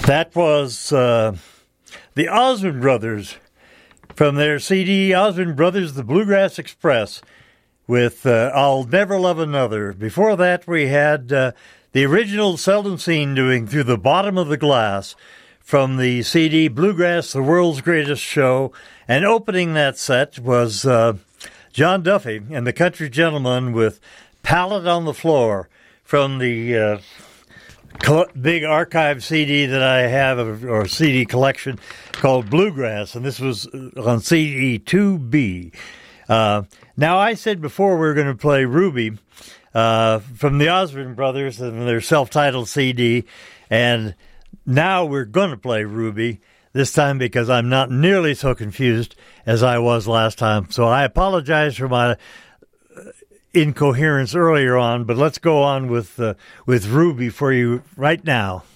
That was the Osmond Brothers from their CD, Osmond Brothers, The Bluegrass Express, with I'll Never Love Another. Before that, we had the original Seldom Seen doing Through the Bottom of the Glass from the CD, Bluegrass, The World's Greatest Show. And opening that set was John Duffy and the Country Gentlemen with Pallet on the Floor from the big archive CD that I have, or CD collection, called Bluegrass, and this was on CD 2B. Now, I said before we were going to play Ruby from the Osmond Brothers and their self-titled CD, and now we're going to play Ruby, this time because I'm not nearly so confused as I was last time. So I apologize for my incoherence earlier on, but let's go on with Ruby for you right now.